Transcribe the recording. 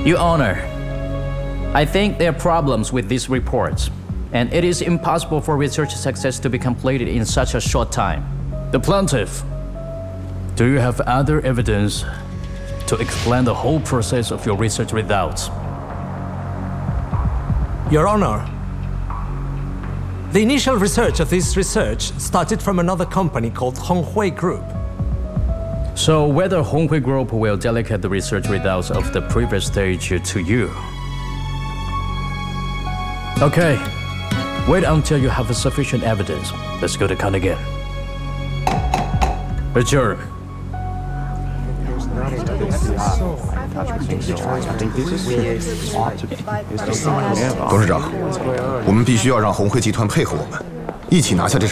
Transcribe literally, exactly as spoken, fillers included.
Your Honor, I think there are problems with these reports, and it is impossible for research success to be completed in such a short time. The plaintiff, do you have other evidence to explain the whole process of your research results? Your Honor, the initial research of this research started from another company called Honghui Group. So whether Honghui Group will delegate the research results of the previous stage to you? Okay, wait until you have sufficient evidence. Let's go to count again. Adjourn. 董事长，我们必须要让红辉集团配合我们，一起拿下这场。